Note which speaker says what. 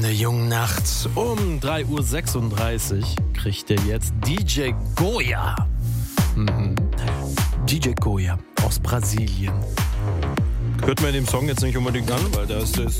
Speaker 1: Eine junge Nacht um 3:36 Uhr kriegt ihr jetzt DJ Goya. DJ Goya aus Brasilien.
Speaker 2: Hört man dem Song jetzt nicht unbedingt an, weil da ist das